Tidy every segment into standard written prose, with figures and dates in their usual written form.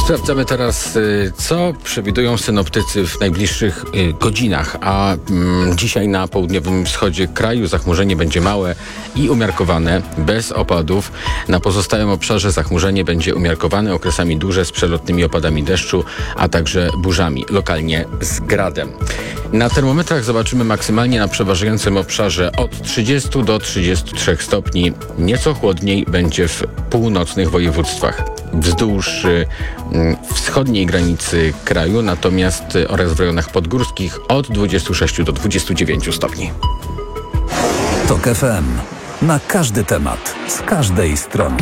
Sprawdzamy teraz, co przewidują synoptycy w najbliższych godzinach, a dzisiaj na południowym wschodzie kraju zachmurzenie będzie małe i umiarkowane, bez opadów. Na pozostałym obszarze zachmurzenie będzie umiarkowane, okresami duże z przelotnymi opadami deszczu, a także burzami, lokalnie z gradem. Na termometrach zobaczymy maksymalnie na przeważającym obszarze od 30 do 33 stopni. Nieco chłodniej będzie w północnych województwach wzdłuż wschodniej granicy kraju, natomiast oraz w rejonach podgórskich od 26 do 29 stopni. TOK FM. Na każdy temat, z każdej strony.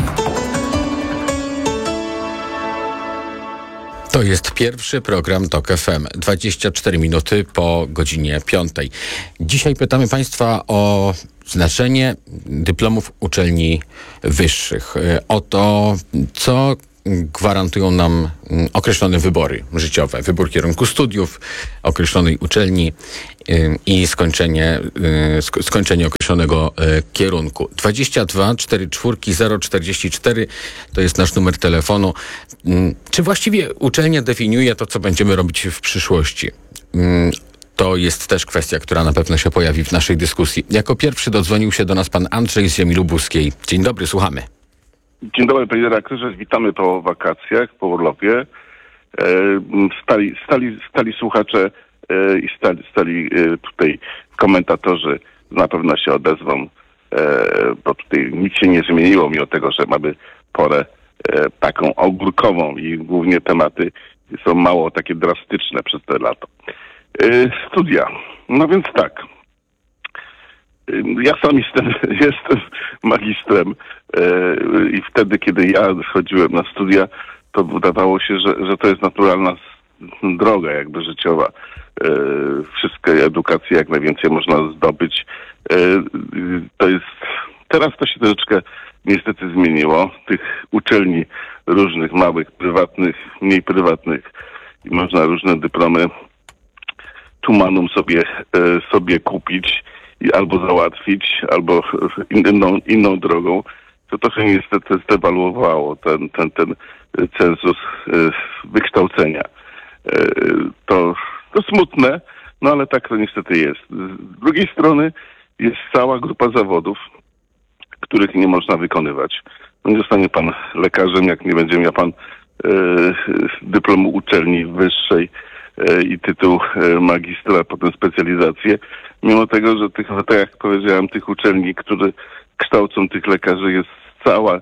To jest pierwszy program TOK FM. 24 minuty po godzinie 5. Dzisiaj pytamy Państwa o znaczenie dyplomów uczelni wyższych. O to, co gwarantują nam określone wybory życiowe. Wybór kierunku studiów, określonej uczelni i skończenie określonego kierunku. 22 44 044 to jest nasz numer telefonu. Czy właściwie uczelnia definiuje to, co będziemy robić w przyszłości? To jest też kwestia, która na pewno się pojawi w naszej dyskusji. Jako pierwszy dodzwonił się do nas pan Andrzej z Ziemi Lubuskiej. Dzień dobry, słuchamy. Dzień dobry, panie redaktorze. Witamy po wakacjach, po urlopie. Stali słuchacze i stali tutaj komentatorzy na pewno się odezwą, bo tutaj nic się nie zmieniło, mimo tego, że mamy porę taką ogórkową i głównie tematy są mało takie drastyczne przez te lato. Studia. No więc tak. Ja sam jestem magistrem i wtedy, kiedy ja chodziłem na studia, to wydawało się, że to jest naturalna droga jakby życiowa. Wszystkie edukacje jak najwięcej można zdobyć. Teraz to się troszeczkę niestety zmieniło. Tych uczelni różnych, małych, prywatnych, mniej prywatnych i można różne dyplomy tumanum sobie kupić i albo załatwić, albo inną drogą. To trochę niestety zdewaluowało ten cenzus wykształcenia. To smutne, no ale tak to niestety jest. Z drugiej strony jest cała grupa zawodów, których nie można wykonywać. No nie zostanie pan lekarzem, jak nie będzie miał pan dyplomu uczelni wyższej i tytuł magistra, potem specjalizację. Mimo tego, że tak jak powiedziałem, tych uczelni, które kształcą tych lekarzy jest cała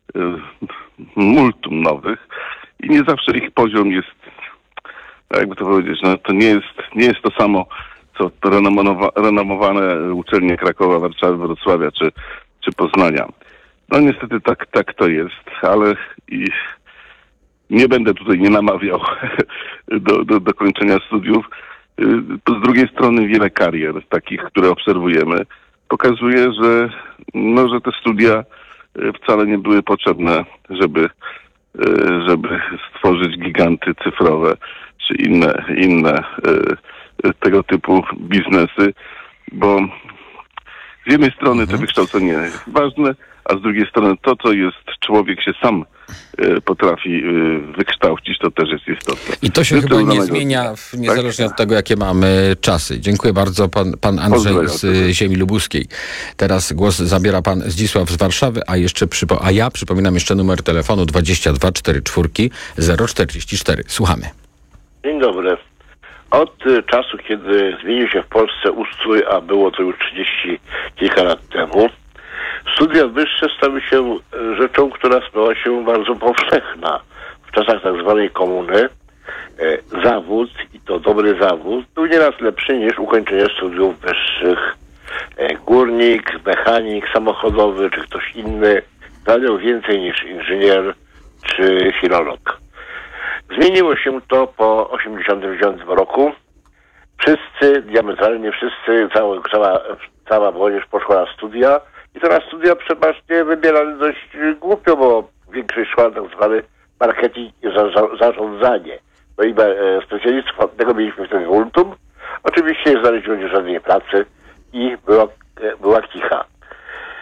multum nowych i nie zawsze ich poziom jest, jakby to powiedzieć, no to nie jest to samo, co renomowane uczelnie Krakowa, Warszawy, Wrocławia czy Poznania. No niestety tak to jest, ale nie będę tutaj nie namawiał do kończenia studiów. Z drugiej strony wiele karier takich, które obserwujemy, pokazuje, że te studia wcale nie były potrzebne, żeby stworzyć giganty cyfrowe czy inne tego typu biznesy, bo z jednej strony to wykształcenie jest ważne, a z drugiej strony to, co jest człowiek się sam potrafi wykształcić, to też jest istotne. I to się chyba nie zmienia niezależnie od tego, jakie mamy czasy. Dziękuję bardzo, pan Andrzej z Ziemi Lubuskiej. Teraz głos zabiera pan Zdzisław z Warszawy, a ja przypominam jeszcze numer telefonu 22 44 044. Słuchamy. Dzień dobry. Od czasu, kiedy zmienił się w Polsce ustrój, a było to już 30 kilka lat temu, studia wyższe stały się rzeczą, która stała się bardzo powszechna. W czasach tak zwanej komuny zawód, i to dobry zawód, był nieraz lepszy niż ukończenie studiów wyższych. Górnik, mechanik samochodowy czy ktoś inny zarabiał więcej niż inżynier czy filolog. Zmieniło się to po 1989 roku. Diametralnie wszyscy, cała młodzież poszła na studia i to na studia przeważnie wybierali dość głupio, bo większość szła na tak zwany marketing i zarządzanie. No i specjalistów od tego mieliśmy wtedy multum. Oczywiście nie znaleźliśmy żadnej pracy i była kicha.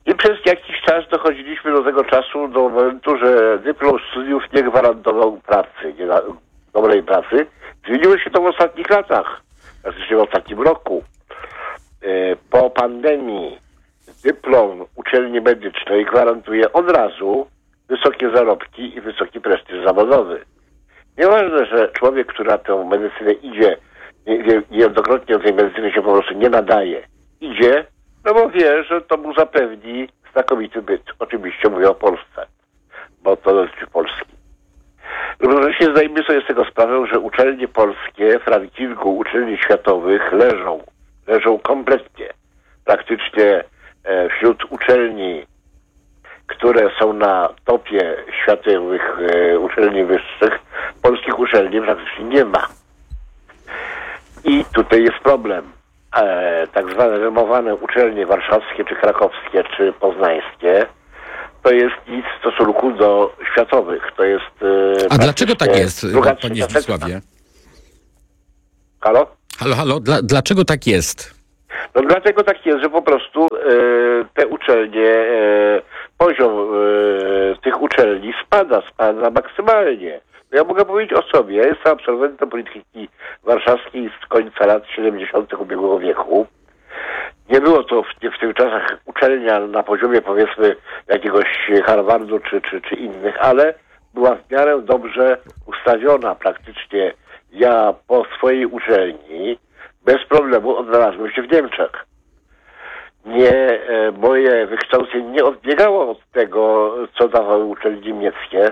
I przez jakiś czas dochodziliśmy do tego czasu, do momentu, że dyplom studiów nie gwarantował pracy, dobrej pracy. Zmieniło się to w ostatnich latach, praktycznie w ostatnim roku. Po pandemii dyplom uczelni medycznej gwarantuje od razu wysokie zarobki i wysoki prestiż zawodowy. Nieważne, że człowiek, który na tę medycynę idzie, niejednokrotnie do tej medycyny się po prostu nie nadaje, idzie, no bo wie, że to mu zapewni znakomity byt. Oczywiście mówię o Polsce, bo to dotyczy Polski. Równocześnie zdajemy sobie z tego sprawę, że uczelnie polskie w rankingu uczelni światowych leżą kompletnie. Praktycznie wśród uczelni, które są na topie światowych uczelni wyższych, polskich uczelni praktycznie nie ma. I tutaj jest problem. Tak zwane wymowane uczelnie warszawskie, czy krakowskie, czy poznańskie, to jest nic w stosunku do światowych. To jest... A dlaczego tak jest, panie Zdzisławie? Halo? Halo, dlaczego tak jest? No dlatego tak jest, że po prostu te uczelnie, poziom tych uczelni spada maksymalnie. Ja mogę powiedzieć o sobie. Ja jestem absolwentem Politechniki Warszawskiej z końca lat 70. ubiegłego wieku. Nie było to w tych czasach uczelnia na poziomie, powiedzmy, jakiegoś Harvardu czy innych, ale była w miarę dobrze ustawiona. Praktycznie ja po swojej uczelni bez problemu odnalazłem się w Niemczech. Moje wykształcenie nie odbiegało od tego, co dawały uczelnie niemieckie.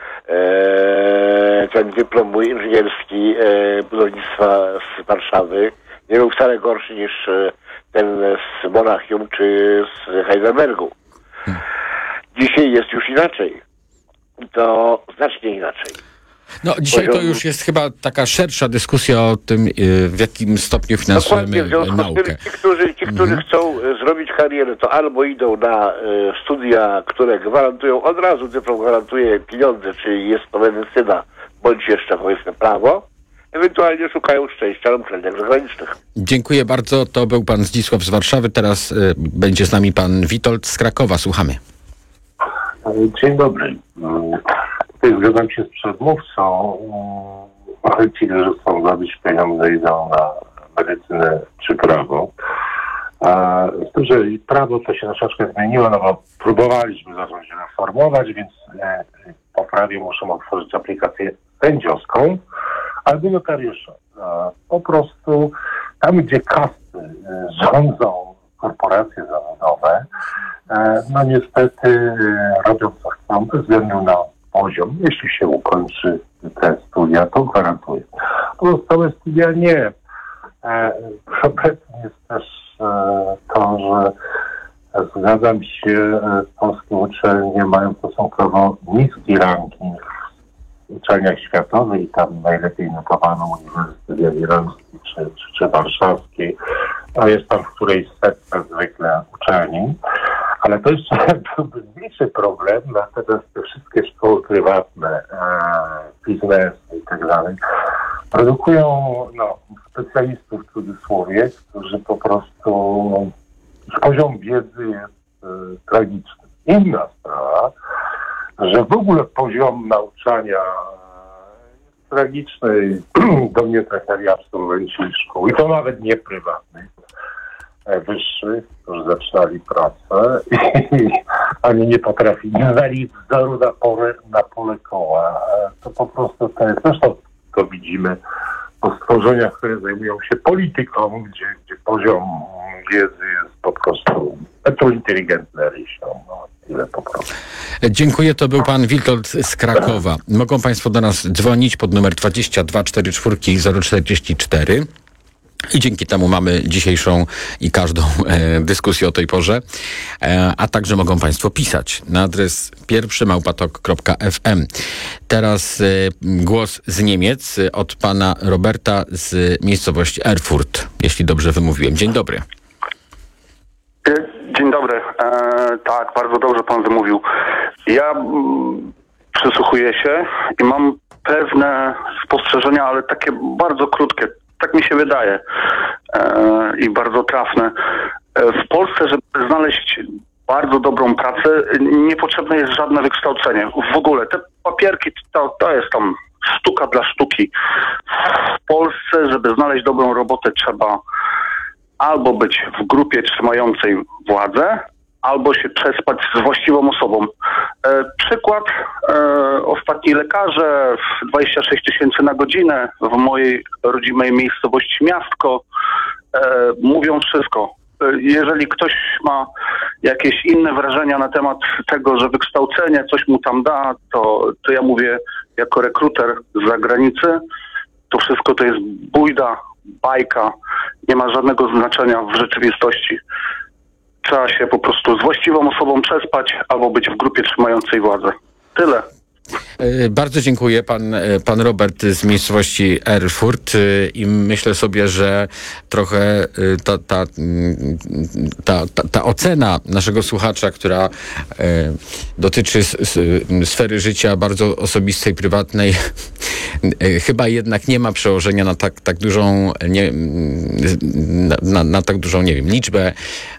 Ten dyplom mój inżynierski budownictwa z Warszawy nie był wcale gorszy niż ten z Monachium czy z Heidelbergu. Dzisiaj jest już inaczej. To znacznie inaczej. No dzisiaj to już jest chyba taka szersza dyskusja o tym, w jakim stopniu finansujemy naukę. Ci, którzy chcą zrobić karierę, to albo idą na studia, które gwarantują od razu, dyplom gwarantuje pieniądze, czyli jest to medycyna, bądź jeszcze powiedzmy prawo, ewentualnie szukają szczęścia na uczelniach zagranicznych. Dziękuję bardzo. To był pan Zdzisław z Warszawy. Teraz będzie z nami pan Witold z Krakowa. Słuchamy. Dzień dobry. Tutaj zgadzam się z przedmówcą. Ci, którzy chcą zabić pieniądze, idą na medycynę czy prawo. Z tym, że prawo to się troszeczkę zmieniło, no bo próbowaliśmy zacząć reformować, więc po prawie muszą otworzyć aplikację sędziowską albo notariusza. Po prostu tam, gdzie kasty rządzą korporacje zawodowe, no niestety robią co chcą bez względu na poziom. Jeśli się ukończy te studia, to gwarantuje. Pozostałe studia nie. Problemem jest też to, że zgadzam się, polskie uczelnie mają stosunkowo niski ranking w uczelniach światowych i tam najlepiej notowano Uniwersytet Jagielloński czy Warszawskiej. To jest tam w którejś setce zwykle uczelni. Ale to jeszcze byłby mniejszy problem, natomiast te wszystkie szkoły prywatne, biznes i tak dalej, produkują specjalistów w cudzysłowie, którzy po prostu poziom wiedzy jest tragiczny. Inna sprawa, że w ogóle poziom nauczania jest tragiczny. Do mnie trafiali absolwenci szkół i to nawet nie prywatnych, wyższych, którzy zaczynali pracę i oni nie potrafili, nie znali wzoru na pole koła. To po prostu to jest, zresztą to widzimy po stworzeniach, które zajmują się polityką, gdzie poziom wiedzy jest po prostu inteligentny rysią. Tyle po prostu. Dziękuję, to był pan Witold z Krakowa. Mogą państwo do nas dzwonić pod numer 22 44 044. I dzięki temu mamy dzisiejszą i każdą dyskusję o tej porze. A także mogą państwo pisać na adres pierwszy@tok.fm. Teraz głos z Niemiec od pana Roberta z miejscowości Erfurt, jeśli dobrze wymówiłem. Dzień dobry. Dzień dobry. Tak, bardzo dobrze pan wymówił. Ja przysłuchuję się i mam pewne spostrzeżenia, ale takie bardzo krótkie. Tak mi się wydaje i bardzo trafne. W Polsce, żeby znaleźć bardzo dobrą pracę. Niepotrzebne jest żadne wykształcenie. W ogóle te papierki to jest tam sztuka dla sztuki. W Polsce, żeby znaleźć dobrą robotę, trzeba albo być w grupie trzymającej władzę, albo się przespać z właściwą osobą. Przykład, ostatni lekarze, 26 tysięcy na godzinę w mojej rodzimej miejscowości Miastko, mówią wszystko. Jeżeli ktoś ma jakieś inne wrażenia na temat tego, że wykształcenie coś mu tam da, to ja mówię jako rekruter z zagranicy, to wszystko to jest bujda, bajka, nie ma żadnego znaczenia w rzeczywistości. Trzeba się po prostu z właściwą osobą przespać albo być w grupie trzymającej władzę. Tyle. Bardzo dziękuję. Pan Robert z miejscowości Erfurt i myślę sobie, że trochę ta ocena naszego słuchacza, która dotyczy sfery życia bardzo osobistej, prywatnej, chyba jednak nie ma przełożenia na tak dużą na tak dużą, nie wiem, liczbę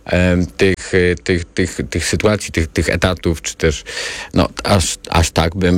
tych sytuacji, tych etatów, czy też no aż tak bym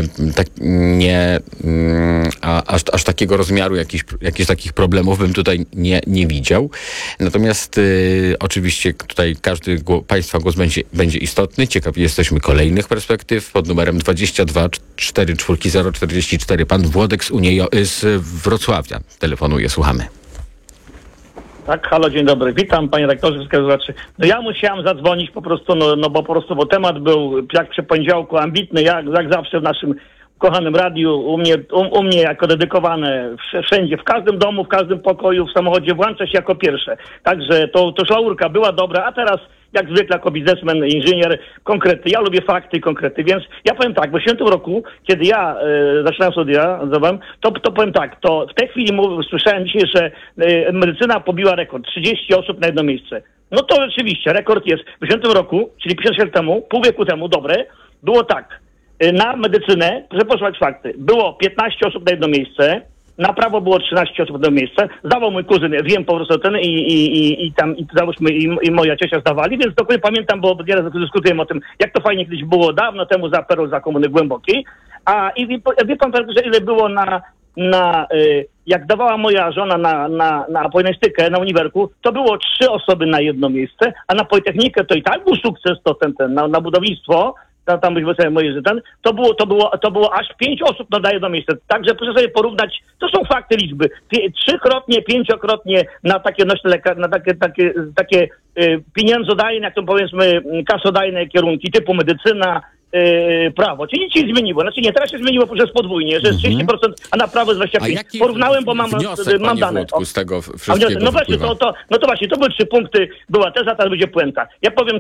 aż takiego rozmiaru jakichś takich problemów bym tutaj nie widział. Natomiast oczywiście tutaj każdy Państwa głos będzie istotny. Ciekawi jesteśmy kolejnych perspektyw. Pod numerem 22 44 044 pan Włodek z Wrocławia telefonuje. Słuchamy. Tak, halo, dzień dobry. Witam, panie rektorze. No ja musiałem zadzwonić po prostu, bo temat był jak przy poniedziałku ambitny, jak zawsze w naszym kochanym radiu, u mnie jako dedykowane wszędzie, w każdym domu, w każdym pokoju, w samochodzie włącza się jako pierwsze. Także to laurka była dobra, a teraz jak zwykle jako biznesmen, inżynier, konkrety. Ja lubię fakty i konkrety, więc ja powiem tak, w 2010 roku, kiedy ja zaczynałem studia, to powiem tak, to w tej chwili słyszałem dzisiaj, że medycyna pobiła rekord, 30 osób na jedno miejsce. No to rzeczywiście, rekord jest. W 2010 roku, czyli 50 lat temu, pół wieku temu, dobre, było tak, na medycynę, proszę posłuchać fakty, było 15 osób na jedno miejsce, na prawo było 13 osób na jedno miejsce, zdawał mój kuzyn, wiem po prostu ten i załóżmy i moja ciocia zdawali, więc dokładnie pamiętam, bo nieraz dyskutujemy o tym, jak to fajnie kiedyś było dawno temu za perą, za Komuny Głębokiej, i wie pan, że ile było jak dawała moja żona na polonistykę, na uniwerku, to było 3 osoby na jedno miejsce, a na Politechnikę to i tak był sukces, na budownictwo, tam byśmy sobie moje to było aż 5 osób na jedno miejsce. Także proszę sobie porównać, to są fakty liczby. 3-krotnie, 5-krotnie na takie na takie pieniędzodajne, jak to powiedzmy, kasodajne kierunki typu medycyna, prawo. Czyli nic się nie zmieniło. Znaczy nie, teraz się zmieniło przez podwójnie, że jest 30%, a na prawo jest 25%. Porównałem, bo mam dane. Włodku, z tego wszystkiego no właśnie, to właśnie, to były 3 punkty, była teza, teraz będzie puenta. Ja powiem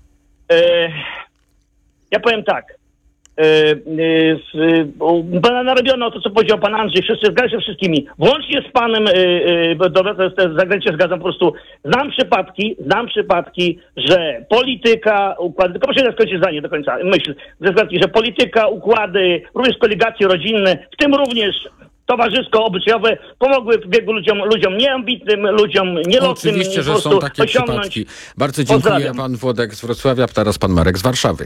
tak. Narobiono to, co powiedział pan Andrzej, zgadzam się wszystkimi. Włącznie z panem, dobra, to jest zagranicznie zgadzam, po prostu znam przypadki, że polityka, układy, tylko proszę skończyć zdanie do końca, myśl, że polityka, układy, również koligacje rodzinne, w tym również towarzysko-obyczajowe pomogły w biegu ludziom nieambitnym, ludziom nielotnym. Oczywiście, że są takie przypadki. Bardzo dziękuję. Pozdrawiam. Pan Włodek z Wrocławia, teraz pan Marek z Warszawy.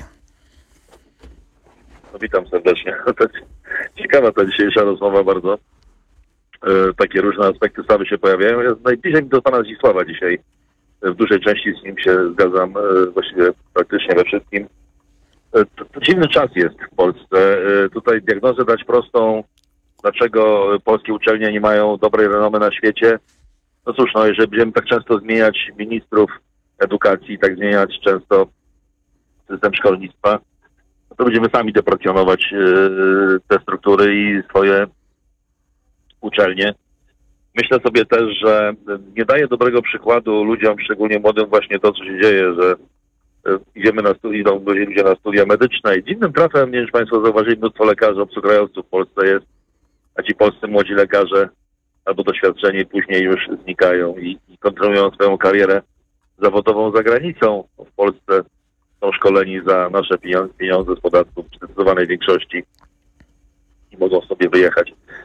No, witam serdecznie. Ciekawa ta dzisiejsza rozmowa bardzo. Takie różne aspekty sprawy się pojawiają. Ja najbliżej mi do pana Zdzisława dzisiaj. W dużej części z nim się zgadzam, właściwie praktycznie we wszystkim. To dziwny czas jest w Polsce. Tutaj diagnozę dać prostą, dlaczego polskie uczelnie nie mają dobrej renomy na świecie. No cóż, jeżeli będziemy tak często zmieniać ministrów edukacji, tak zmieniać często system szkolnictwa, to będziemy sami deprecjonować te struktury i swoje uczelnie. Myślę sobie też, że nie daje dobrego przykładu ludziom, szczególnie młodym, właśnie to, co się dzieje, że idą ludzie na studia medyczne i dziwnym trafem, nie wiem, czy państwo zauważyli, mnóstwo lekarzy obcokrajowców w Polsce jest, a ci polscy młodzi lekarze albo doświadczeni później już znikają i kontynuują swoją karierę zawodową za granicą. W Polsce są szkoleni za nasze pieniądze z podatków w zdecydowanej większości i mogą sobie wyjechać.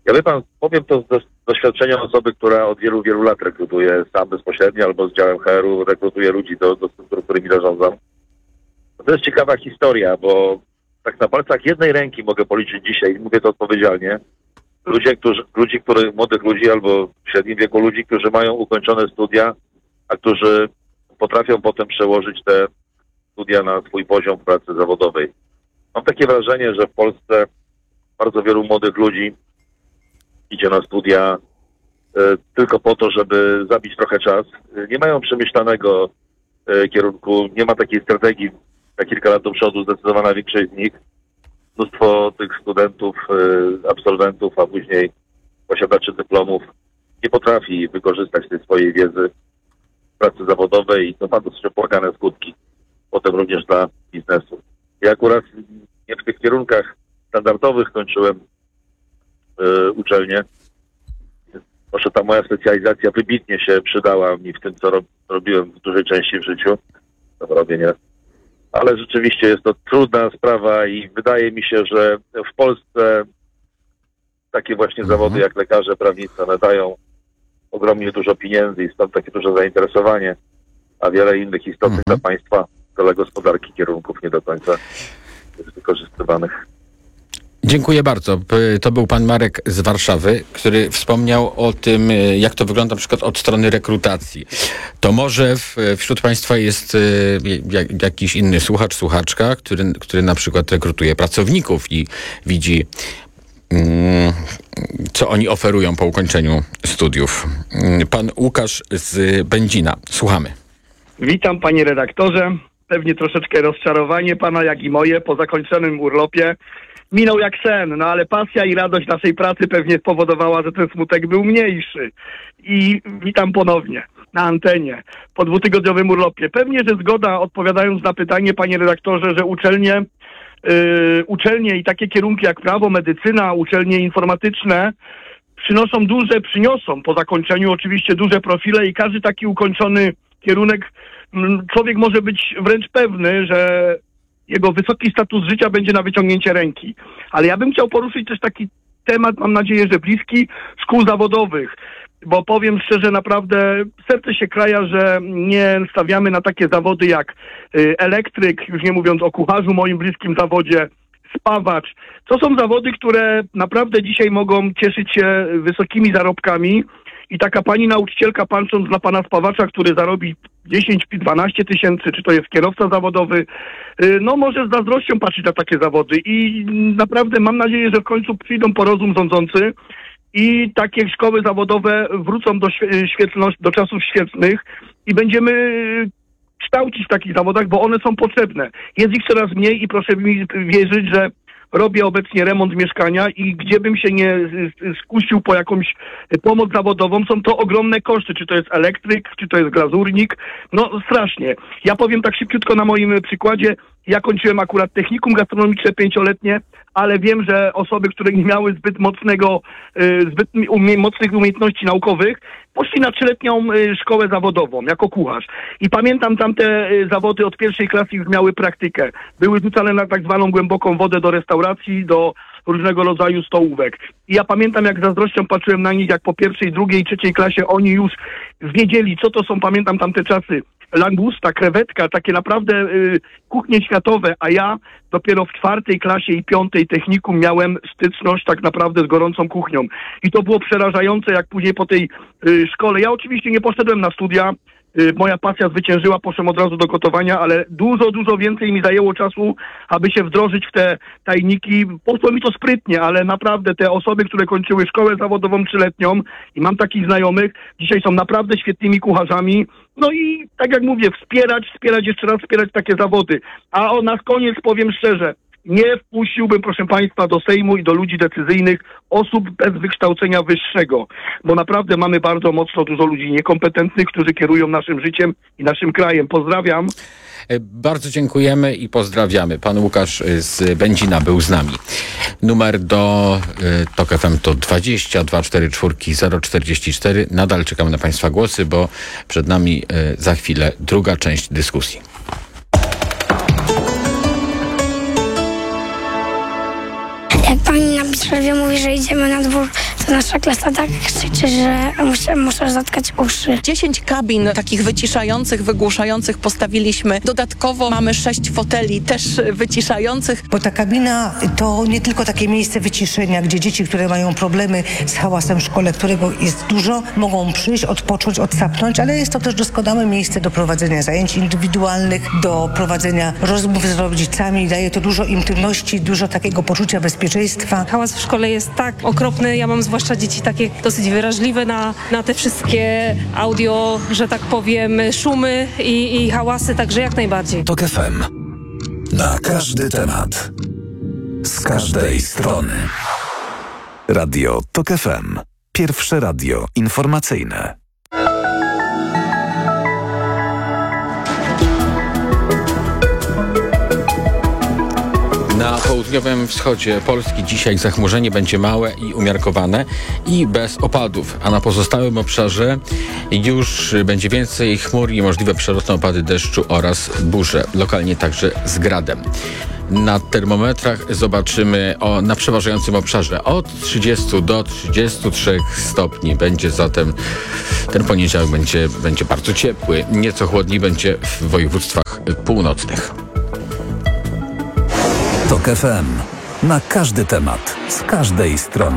Ja wie pan, powiem to z doświadczenia osoby, która od wielu, wielu lat rekrutuje sam bezpośrednio albo z działem HR-u, rekrutuje ludzi do struktur, którymi zarządzam. To jest ciekawa historia, bo tak na palcach jednej ręki mogę policzyć dzisiaj, mówię to odpowiedzialnie, młodych ludzi albo w średnim wieku ludzi, którzy mają ukończone studia, a którzy potrafią potem przełożyć te studia na swój poziom pracy zawodowej. Mam takie wrażenie, że w Polsce bardzo wielu młodych ludzi idzie na studia tylko po to, żeby zabić trochę czas. Nie mają przemyślanego kierunku, nie ma takiej strategii na kilka lat do przodu, zdecydowana większość z nich. Mnóstwo tych studentów, absolwentów, a później posiadaczy dyplomów nie potrafi wykorzystać tej swojej wiedzy w pracy zawodowej i to ma dosyć opłakane skutki. Potem również dla biznesu. Ja akurat nie w tych kierunkach standardowych kończyłem uczelnię. Może ta moja specjalizacja wybitnie się przydała mi w tym, co robiłem w dużej części w życiu. To robię nie. Ale rzeczywiście jest to trudna sprawa i wydaje mi się, że w Polsce takie właśnie zawody jak lekarze, prawnicy, one dają ogromnie dużo pieniędzy i stąd takie duże zainteresowanie, a wiele innych istotnych dla państwa, dla gospodarki kierunków nie do końca jest wykorzystywanych. Dziękuję bardzo. To był pan Marek z Warszawy, który wspomniał o tym, jak to wygląda na przykład od strony rekrutacji. To może wśród państwa jest jakiś inny słuchacz, słuchaczka, który na przykład rekrutuje pracowników i widzi, co oni oferują po ukończeniu studiów. Pan Łukasz z Będzina. Słuchamy. Witam, panie redaktorze. Pewnie troszeczkę rozczarowanie pana, jak i moje po zakończonym urlopie. Minął jak sen, no ale pasja i radość naszej pracy pewnie spowodowała, że ten smutek był mniejszy. I witam ponownie na antenie po 2-tygodniowym urlopie. Pewnie, że zgoda, odpowiadając na pytanie, panie redaktorze, że uczelnie i takie kierunki jak prawo, medycyna, uczelnie informatyczne przyniosą po zakończeniu oczywiście duże profile i każdy taki ukończony kierunek, człowiek może być wręcz pewny, że jego wysoki status życia będzie na wyciągnięcie ręki. Ale ja bym chciał poruszyć też taki temat, mam nadzieję, że bliski, szkół zawodowych. Bo powiem szczerze, naprawdę serce się kraja, że nie stawiamy na takie zawody jak elektryk, już nie mówiąc o kucharzu, moim bliskim zawodzie, spawacz. To są zawody, które naprawdę dzisiaj mogą cieszyć się wysokimi zarobkami. I taka pani nauczycielka, patrząc na pana spawacza, który zarobi 10-12 tysięcy, czy to jest kierowca zawodowy, no może z zazdrością patrzeć na takie zawody. I naprawdę mam nadzieję, że w końcu przyjdą po rozum rządzący i takie szkoły zawodowe wrócą do czasów świetnych i będziemy kształcić w takich zawodach, bo one są potrzebne. Jest ich coraz mniej i proszę mi wierzyć, że robię obecnie remont mieszkania i gdzie bym się nie skusił po jakąś pomoc zawodową, są to ogromne koszty. Czy to jest elektryk, czy to jest glazurnik. No strasznie. Ja powiem tak szybciutko na moim przykładzie. Ja kończyłem akurat technikum gastronomiczne 5-letnie, ale wiem, że osoby, które nie miały zbyt mocnych umiejętności naukowych, poszli na 3-letnią szkołę zawodową jako kucharz. I pamiętam tamte zawody od pierwszej klasy już miały praktykę. Były rzucane na tak zwaną głęboką wodę do restauracji, do różnego rodzaju stołówek. I ja pamiętam, jak z zazdrością patrzyłem na nich, jak po 1., 2., 3. klasie oni już wiedzieli, co to są, pamiętam tamte czasy. Langusta, krewetka, takie naprawdę kuchnie światowe, a ja dopiero w 4. klasie i 5. technikum miałem styczność tak naprawdę z gorącą kuchnią. I to było przerażające, jak później po tej szkole. Ja oczywiście nie poszedłem na studia, moja pasja zwyciężyła, poszedłem od razu do gotowania, ale dużo więcej mi zajęło czasu, aby się wdrożyć w te tajniki. Poszło mi to sprytnie, ale naprawdę te osoby, które kończyły szkołę zawodową 3-letnią i mam takich znajomych, dzisiaj są naprawdę świetnymi kucharzami. No i tak jak mówię, wspierać takie zawody. A na koniec powiem szczerze, nie wpuściłbym, proszę państwa, do Sejmu i do ludzi decyzyjnych osób bez wykształcenia wyższego, bo naprawdę mamy bardzo dużo ludzi niekompetentnych, którzy kierują naszym życiem i naszym krajem. Pozdrawiam. Bardzo dziękujemy i pozdrawiamy. Pan Łukasz z Będzina był z nami. Numer do TOK FM to 20 244 044. Nadal czekamy na państwa głosy, bo przed nami za chwilę druga część dyskusji. Jak pani na przerwie mówi, że idziemy na dwór, to nasza klasa tak krzyczy, że muszę zatkać uszy. 10 kabin takich wyciszających, wygłuszających postawiliśmy. Dodatkowo mamy 6 foteli też wyciszających. Bo ta kabina to nie tylko takie miejsce wyciszenia, gdzie dzieci, które mają problemy z hałasem w szkole, którego jest dużo, mogą przyjść, odpocząć, odsapnąć, ale jest to też doskonałe miejsce do prowadzenia zajęć indywidualnych, do prowadzenia rozmów z rodzicami. Daje to dużo intymności, dużo takiego poczucia bezpieczeństwa. Hałas w szkole jest tak okropny. Ja mam zwłaszcza dzieci takie dosyć wrażliwe na te wszystkie audio, że tak powiem, szumy i hałasy, także jak najbardziej. TOK FM. Na każdy temat. Z każdej strony. Radio TOK FM. Pierwsze radio informacyjne. Na południowym wschodzie Polski dzisiaj zachmurzenie będzie małe i umiarkowane i bez opadów, a na pozostałym obszarze już będzie więcej chmur i możliwe przelotne opady deszczu oraz burze, lokalnie także z gradem. Na termometrach zobaczymy na przeważającym obszarze od 30 do 33 stopni. Będzie zatem ten poniedziałek będzie bardzo ciepły. Nieco chłodniej będzie w województwach północnych. TOK FM. Na każdy temat. Z każdej strony.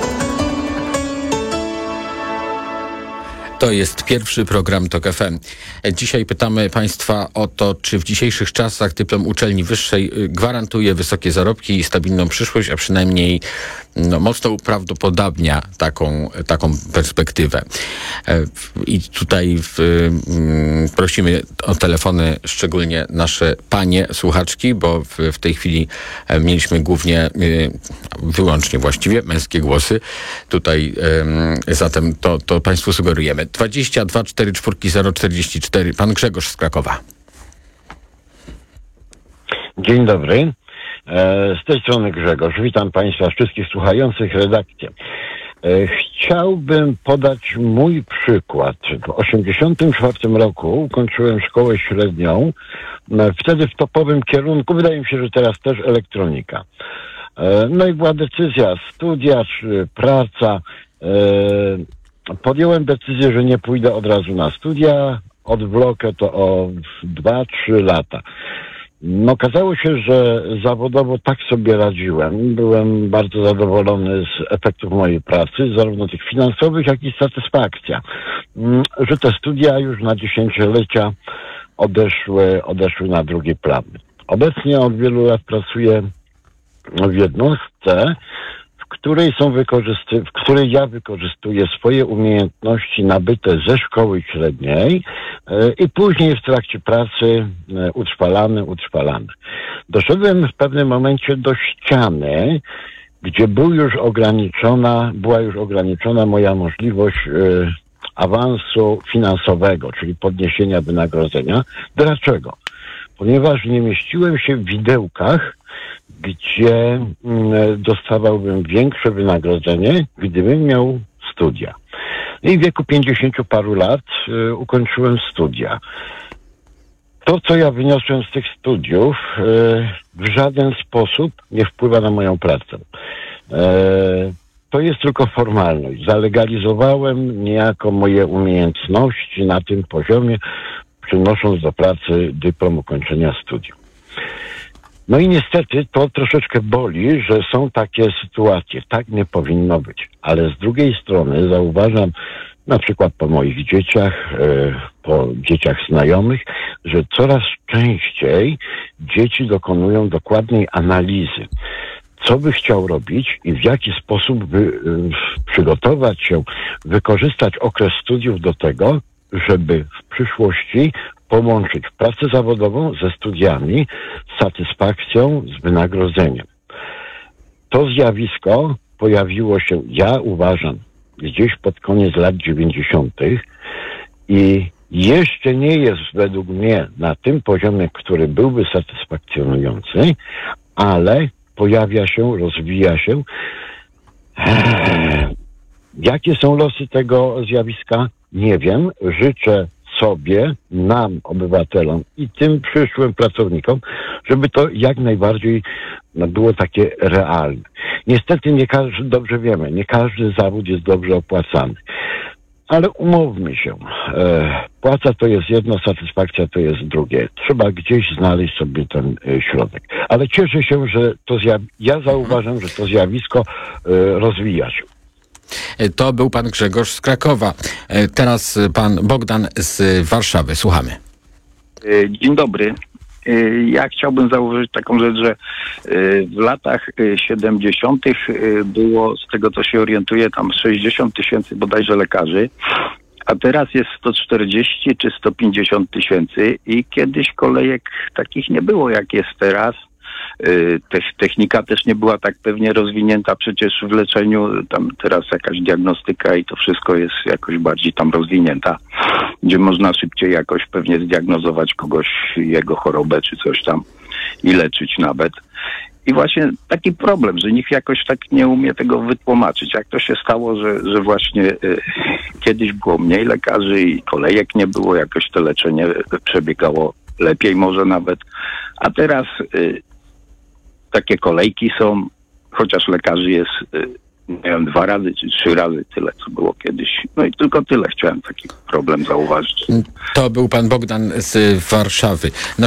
To jest pierwszy program TOK FM. Dzisiaj pytamy Państwa o to, czy w dzisiejszych czasach dyplom uczelni wyższej gwarantuje wysokie zarobki i stabilną przyszłość, a przynajmniej mocno uprawdopodobnia taką perspektywę. I tutaj prosimy o telefony szczególnie nasze panie słuchaczki, bo w tej chwili mieliśmy wyłącznie właściwie męskie głosy. Tutaj zatem to Państwu sugerujemy. 22 44 044. Pan Grzegorz z Krakowa. Dzień dobry. Z tej strony Grzegorz. Witam Państwa wszystkich słuchających redakcję. Chciałbym podać mój przykład. W 1984 roku ukończyłem szkołę średnią. Wtedy w topowym kierunku, wydaje mi się, że teraz też elektronika. No i była decyzja, studia czy praca. Podjąłem decyzję, że nie pójdę od razu na studia, odwlokę to o 2-3 lata. No okazało się, że zawodowo tak sobie radziłem. Byłem bardzo zadowolony z efektów mojej pracy, zarówno tych finansowych, jak i satysfakcja. Że te studia już na dziesięciolecia odeszły na drugi plan. Obecnie od wielu lat pracuję w jednostce, w której ja wykorzystuję swoje umiejętności nabyte ze szkoły średniej i później w trakcie pracy utrwalane. Doszedłem w pewnym momencie do ściany, gdzie była już ograniczona moja możliwość awansu finansowego, czyli podniesienia wynagrodzenia. Dlaczego? Ponieważ nie mieściłem się w widełkach, gdzie dostawałbym większe wynagrodzenie, gdybym miał studia. I w wieku 50 paru lat ukończyłem studia. To, co ja wyniosłem z tych studiów, w żaden sposób nie wpływa na moją pracę. To jest tylko formalność. Zalegalizowałem niejako moje umiejętności na tym poziomie, przynosząc do pracy dyplom ukończenia studiów. No i niestety to troszeczkę boli, że są takie sytuacje. Tak nie powinno być. Ale z drugiej strony zauważam, na przykład po moich dzieciach, po dzieciach znajomych, że coraz częściej dzieci dokonują dokładnej analizy, co by chciał robić i w jaki sposób by przygotować się, wykorzystać okres studiów do tego, żeby w przyszłości połączyć pracę zawodową ze studiami, z satysfakcją, z wynagrodzeniem. To zjawisko pojawiło się, ja uważam, gdzieś pod koniec lat 90. i jeszcze nie jest według mnie na tym poziomie, który byłby satysfakcjonujący, ale pojawia się, rozwija się. Jakie są losy tego zjawiska? Nie wiem. Życzę sobie, nam, obywatelom i tym przyszłym pracownikom, żeby to jak najbardziej było takie realne. Niestety nie każdy, dobrze wiemy, nie każdy zawód jest dobrze opłacany. Ale umówmy się, płaca to jest jedno, satysfakcja to jest drugie. Trzeba gdzieś znaleźć sobie ten środek. Ale cieszę się, że ja zauważam, że to zjawisko rozwija się. To był pan Grzegorz z Krakowa. Teraz pan Bogdan z Warszawy. Słuchamy. Dzień dobry. Ja chciałbym zauważyć taką rzecz, że w latach 70. było, z tego co się orientuję, tam 60 tysięcy bodajże lekarzy, a teraz jest 140 czy 150 tysięcy i kiedyś kolejek takich nie było jak jest teraz. Technika też nie była tak pewnie rozwinięta, przecież w leczeniu tam teraz jakaś diagnostyka i to wszystko jest jakoś bardziej tam rozwinięta, gdzie można szybciej jakoś pewnie zdiagnozować kogoś, jego chorobę czy coś tam i leczyć nawet. I właśnie taki problem, że nikt jakoś tak nie umie tego wytłumaczyć. Jak to się stało, że właśnie kiedyś było mniej lekarzy i kolejek nie było, jakoś to leczenie przebiegało lepiej może nawet, a teraz takie kolejki są, chociaż lekarzy jest, nie wiem, 2 razy czy 3 razy tyle, co było kiedyś. No i tylko tyle chciałem taki problem zauważyć. To był pan Bogdan z Warszawy.